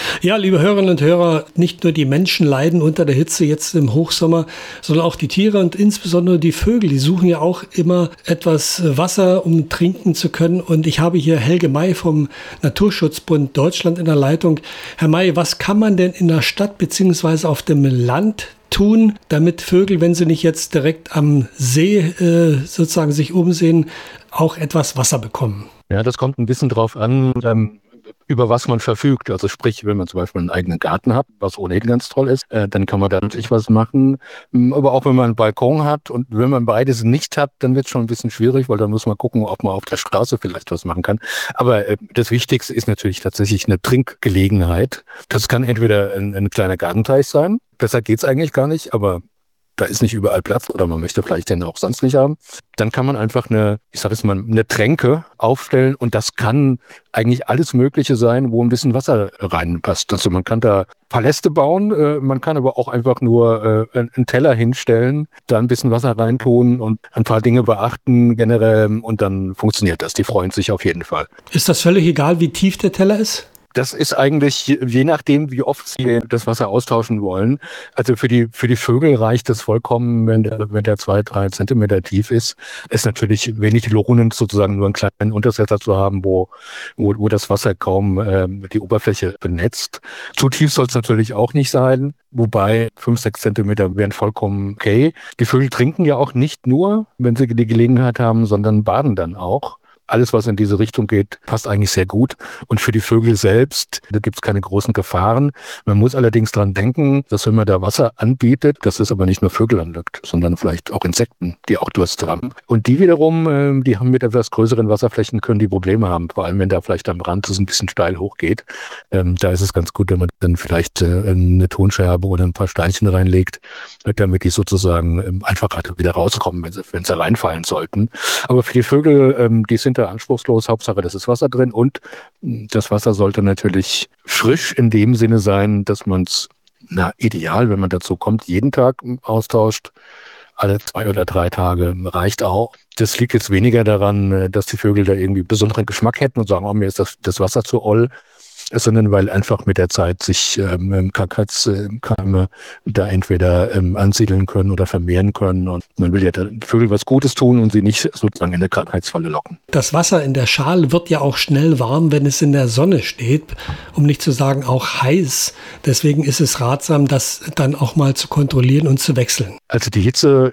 Ja, liebe Hörerinnen und Hörer, nicht nur die Menschen leiden unter der Hitze jetzt im Hochsommer, sondern auch die Tiere und insbesondere die Vögel. Die suchen ja auch immer etwas Wasser, um trinken zu können. Und ich habe hier Helge May vom Naturschutzbund Deutschland in der Leitung. Herr May, was kann man denn in der Stadt bzw. auf dem Land tun, damit Vögel, wenn sie nicht jetzt direkt am See sozusagen sich umsehen, auch etwas Wasser bekommen? Ja, das kommt ein bisschen drauf an, über was man verfügt. Also sprich, wenn man zum Beispiel einen eigenen Garten hat, was ohnehin ganz toll ist, dann kann man da natürlich was machen. Aber auch wenn man einen Balkon hat und wenn man beides nicht hat, dann wird es schon ein bisschen schwierig, weil dann muss man gucken, ob man auf der Straße vielleicht was machen kann. Aber das Wichtigste ist natürlich tatsächlich eine Trinkgelegenheit. Das kann entweder ein kleiner Gartenteich sein. Besser geht's eigentlich gar nicht, aber da ist nicht überall Platz oder man möchte vielleicht den auch sonst nicht haben. Dann kann man einfach eine Tränke aufstellen und das kann eigentlich alles Mögliche sein, wo ein bisschen Wasser reinpasst. Also man kann da Paläste bauen, man kann aber auch einfach nur einen Teller hinstellen, da ein bisschen Wasser reintun und ein paar Dinge beachten generell und dann funktioniert das. Die freuen sich auf jeden Fall. Ist das völlig egal, wie tief der Teller ist? Das ist eigentlich je nachdem, wie oft Sie das Wasser austauschen wollen. Also für die Vögel reicht es vollkommen, wenn der 2-3 Zentimeter tief ist. Ist natürlich wenig lohnend, sozusagen nur einen kleinen Untersetzer zu haben, wo das Wasser kaum die Oberfläche benetzt. Zu tief soll es natürlich auch nicht sein, wobei 5-6 Zentimeter wären vollkommen okay. Die Vögel trinken ja auch nicht nur, wenn sie die Gelegenheit haben, sondern baden dann auch. Alles, was in diese Richtung geht, passt eigentlich sehr gut. Und für die Vögel selbst, da gibt es keine großen Gefahren. Man muss allerdings dran denken, dass wenn man da Wasser anbietet, dass es aber nicht nur Vögel anlockt, sondern vielleicht auch Insekten, die auch Durst haben. Und die wiederum, die haben mit etwas größeren Wasserflächen, können die Probleme haben. Vor allem, wenn da vielleicht am Rand es ein bisschen steil hochgeht. Da ist es ganz gut, wenn man dann vielleicht eine Tonscherbe oder ein paar Steinchen reinlegt, damit die sozusagen einfach wieder rauskommen, wenn sie reinfallen sollten. Aber für die Vögel, die sind da anspruchslos. Hauptsache, das ist Wasser drin und das Wasser sollte natürlich frisch in dem Sinne sein, dass man es, ideal, wenn man dazu kommt, jeden Tag austauscht. Alle 2 oder 3 Tage reicht auch. Das liegt jetzt weniger daran, dass die Vögel da irgendwie besonderen Geschmack hätten und sagen, oh, mir ist das Wasser zu oll, sondern weil einfach mit der Zeit sich Krankheitskeime da entweder ansiedeln können oder vermehren können. Und man will ja den Vögeln was Gutes tun und sie nicht sozusagen in eine Krankheitsfalle locken. Das Wasser in der Schale wird ja auch schnell warm, wenn es in der Sonne steht, um nicht zu sagen auch heiß. Deswegen ist es ratsam, das dann auch mal zu kontrollieren und zu wechseln. Also die Hitze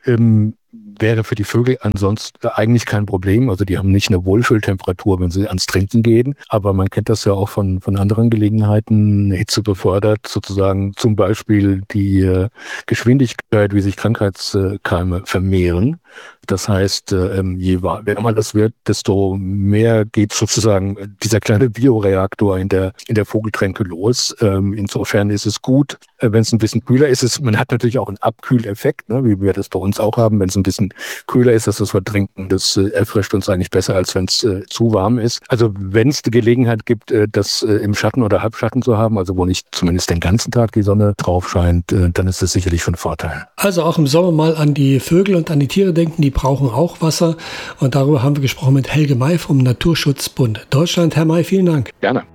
wäre für die Vögel ansonsten eigentlich kein Problem. Also die haben nicht eine Wohlfühltemperatur, wenn sie ans Trinken gehen. Aber man kennt das ja auch von anderen Gelegenheiten. Hitze befördert sozusagen zum Beispiel die Geschwindigkeit, wie sich Krankheitskeime vermehren. Das heißt, je wärmer das wird, desto mehr geht sozusagen dieser kleine Bioreaktor in der Vogeltränke los. Insofern ist es gut, wenn es ein bisschen kühler ist. Man hat natürlich auch einen Abkühleffekt, ne, wie wir das bei uns auch haben. Wenn es ein bisschen kühler ist, dass das wir trinken, das erfrischt uns eigentlich besser, als wenn es zu warm ist. Also wenn es die Gelegenheit gibt, das im Schatten oder Halbschatten zu haben, also wo nicht zumindest den ganzen Tag die Sonne drauf scheint, dann ist das sicherlich von Vorteil. Also auch im Sommer mal an die Vögel und an die Tiere denken, die brauchen auch Wasser. Und darüber haben wir gesprochen mit Helge May vom Naturschutzbund Deutschland. Herr May, vielen Dank. Gerne.